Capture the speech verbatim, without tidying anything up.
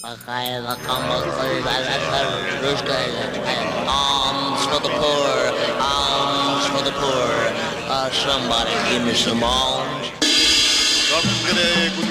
Alms for the poor, alms for the poor. Uh, somebody give me some alms.